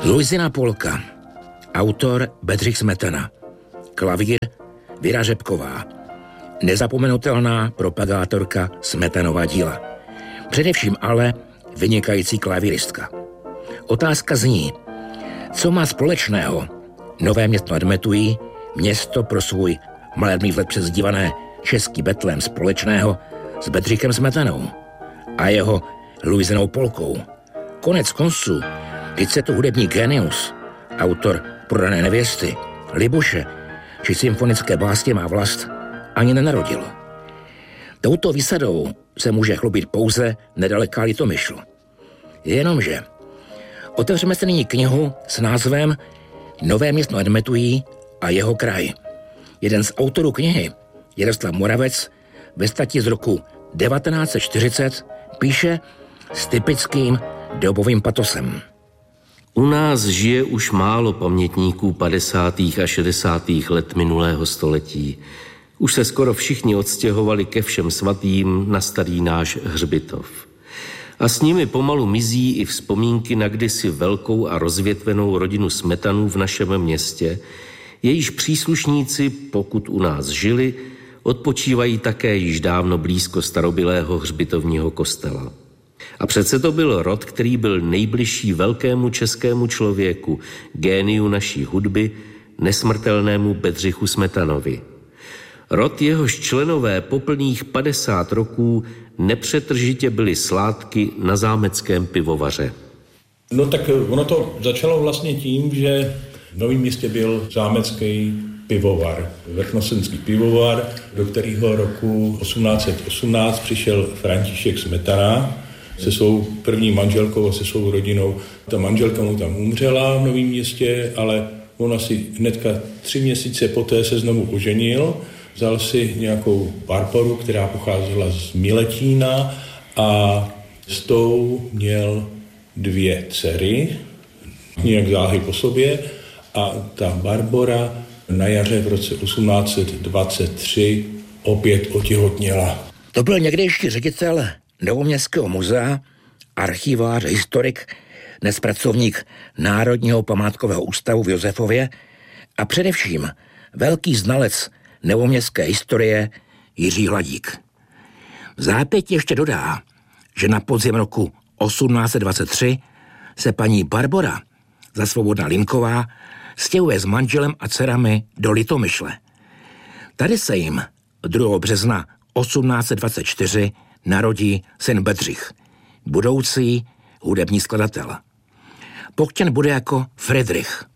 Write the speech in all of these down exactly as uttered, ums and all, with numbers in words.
Luizina polka. Autor Bedřich Smetana. Klavír Věra Řepková. Nezapomenutelná propagátorka Smetanova díla. Především ale vynikající klavíristka. Otázka zní, co má společného Nové Město nad Metují, město pro svůj malých let přezdívané český Betlém společného s Bedřichem Smetanou a jeho Luizinou polkou. Konec konců, když se tu hudební genius, autor Prodané nevěsty, Libuše či symfonické básně má vlast, ani nenarodil. Touto výsadou se může chlubit pouze nedaleká Litomyšl. Jenomže otevřeme se nyní knihu s názvem Nové Město nad Metují a jeho kraj. Jeden z autorů knihy, Jaroslav Moravec, ve stati z roku devatenáct set čtyřicet píše s typickým dobovým patosem. U nás žije už málo pamětníků padesátých a šedesátých let minulého století. Už se skoro všichni odstěhovali ke všem svatým na starý náš hřbitov. A s nimi pomalu mizí i vzpomínky na kdysi velkou a rozvětvenou rodinu Smetanů v našem městě, jejíž příslušníci, pokud u nás žili, odpočívají také již dávno blízko starobylého hřbitovního kostela. A přece to byl rod, který byl nejbližší velkému českému člověku, géniu naší hudby, nesmrtelnému Bedřichu Smetanovi. Rod, jehož členové po plných padesát roků nepřetržitě byly sládky na zámeckém pivovaře. No tak ono to začalo vlastně tím, že v Novém Městě byl zámecký pivovar, vrchnostenský pivovar, do kterého roku osmnáct set osmnáct přišel František Smetana se svou první manželkou a se svou rodinou. Ta manželka mu tam umřela v Novém Městě, ale on asi hnedka tři měsíce poté se znovu oženil, vzal si nějakou Barboru, která pocházela z Miletína a s tou měl dvě dcery, nějak záhy po sobě, a ta Barbora na jaře v roce osmnáct set dvacet tři opět otěhotněla. To byl někdejší ředitel Novoměstského muzea, archivář, historik, dnes pracovník Národního památkového ústavu v Josefově a především velký znalec novoměstské historie Jiří Hladík. Vzápětí ještě dodá, že na podzim roku osmnáct set dvacet tři se paní Barbora za Svobodná Linková stěhuje s manželem a dcerami do Litomyšle. Tady se jim druhého března osmnáct set dvacet čtyři narodí syn Bedřich, budoucí hudební skladatel. Pokřtěn bude jako Friedrich.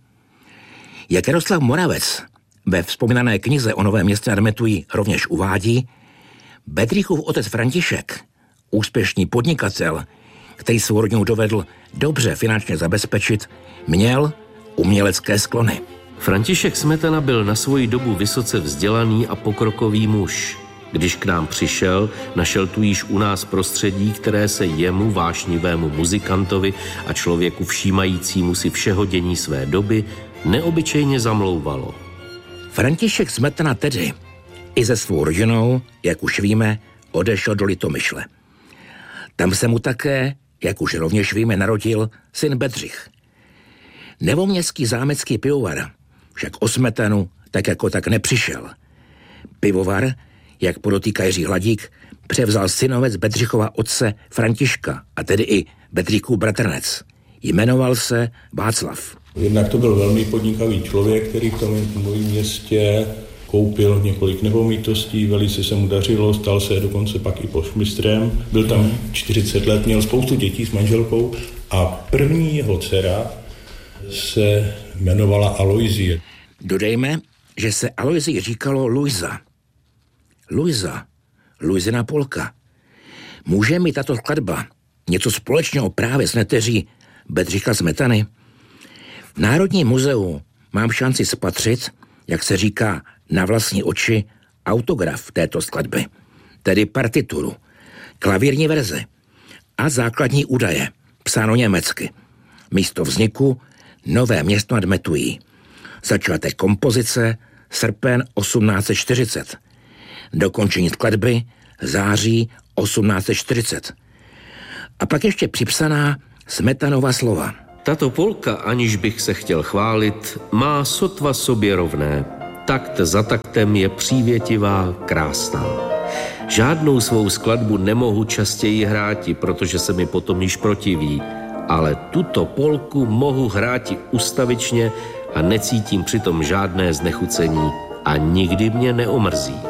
Jak Jaroslav Moravec ve vzpomínané knize o Novém Městě nad Metují rovněž uvádí, Bedřichův otec František, úspěšný podnikatel, který svou rodinu dovedl dobře finančně zabezpečit, měl umělecké sklony. František Smetana byl na svoji dobu vysoce vzdělaný a pokrokový muž. Když k nám přišel, našel tu již u nás prostředí, které se jemu, vášnivému muzikantovi a člověku všímajícímu si všeho dění své doby, neobyčejně zamlouvalo. František Smetana tedy i se svou rodinou, jak už víme, odešel do Litomyšle. Tam se mu také, jak už rovněž víme, narodil syn Bedřich. Novoměstský zámecký pivovar však o Smetanu tak jako tak nepřišel. Pivovar, jak podotýká Jiří Hladík, převzal synovec Bedřichova otce Františka, a tedy i Bedřichův bratrnec. Jmenoval se Václav. Jednak to byl velmi podnikavý člověk, který v tom Novém Městě koupil několik nemovitostí, velice se mu dařilo, stal se dokonce pak i poštmistrem. Byl tam čtyřicet let, měl spoustu dětí s manželkou a první jeho dcera se jmenovala Aloizie. Dodejme, že se Aloizii říkalo Luisa. Luisa, Luizina polka. Může mít tato skladba něco společného právě s neteří Bedřicha Smetany? V Národním muzeu mám šanci spatřit, jak se říká na vlastní oči, autograf této skladby, tedy partituru, klavírní verze a základní údaje, psáno německy. Místo vzniku Nové Město nad Metují. Začátek kompozice srpen osmnáct set čtyřicet. Dokončení skladby září osmnáct set čtyřicet. A pak ještě připsaná Smetanova slova. Tato polka, aniž bych se chtěl chválit, má sotva sobě rovné. Takt za taktem je přívětivá, krásná. Žádnou svou skladbu nemohu častěji hráti, protože se mi potom již protiví, ale tuto polku mohu hráti ustavičně a necítím přitom žádné znechucení a nikdy mě neomrzí.